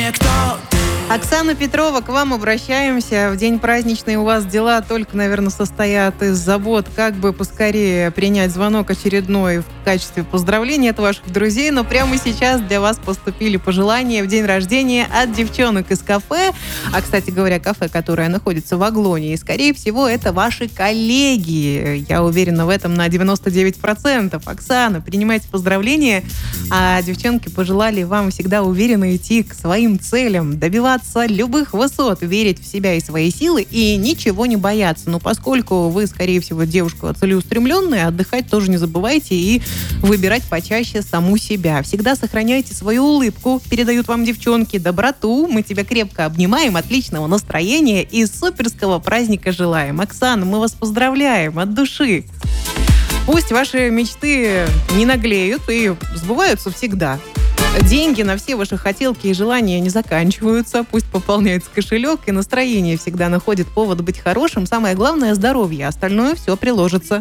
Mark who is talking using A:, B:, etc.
A: мне, кто ты.
B: Оксана Петрова, к вам обращаемся. В день праздничный у вас дела только, наверное, состоят из забот, как бы поскорее принять звонок очередной в качестве поздравления от ваших друзей. Но прямо сейчас для вас поступили пожелания в день рождения от девчонок из кафе. А, кстати говоря, кафе, которое находится в Аглоне. И, скорее всего, это ваши коллеги. Я уверена в этом на 99%. Оксана, принимайте поздравления. А девчонки пожелали вам всегда уверенно идти к своим целям, добиваться любых высот, верить в себя и свои силы и ничего не бояться. Но поскольку вы, скорее всего, девушка целеустремленная, отдыхать тоже не забывайте и выбирать почаще саму себя. Всегда сохраняйте свою улыбку, передают вам девчонки, доброту. Мы тебя крепко обнимаем, отличного настроения и суперского праздника желаем. Оксана, мы вас поздравляем от души. Пусть ваши мечты не наглеют и сбываются всегда. Деньги на все ваши хотелки и желания не заканчиваются. Пусть пополняется кошелек, и настроение всегда находит повод быть хорошим. Самое главное – здоровье. Остальное все приложится.